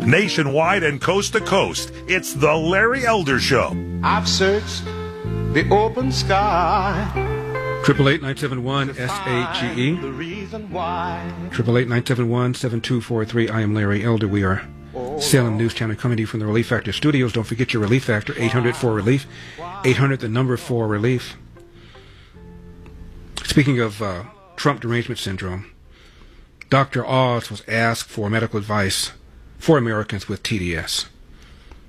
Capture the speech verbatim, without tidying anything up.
Nationwide and coast to coast, it's the Larry Elder Show. I've searched the open sky. Triple eight nine seven one S A G E. The reason why. Triple eight nine seven one seven two four three. I am Larry Elder. We are Salem News Channel coming to you from the Relief Factor Studios. Don't forget your Relief Factor. Eight hundred for relief. Eight hundred the number for relief. Speaking of uh, Trump derangement syndrome, Doctor Oz was asked for medical advice for Americans with T D S.